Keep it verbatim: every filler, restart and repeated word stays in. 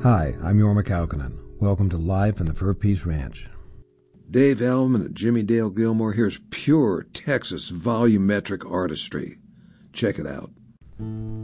Hi, I'm Jorma Kaukonen. Welcome to Live from the Fur Peace Ranch. Dave Elman and Jimmy Dale Gilmore. Here's pure Texas volumetric artistry. Check it out.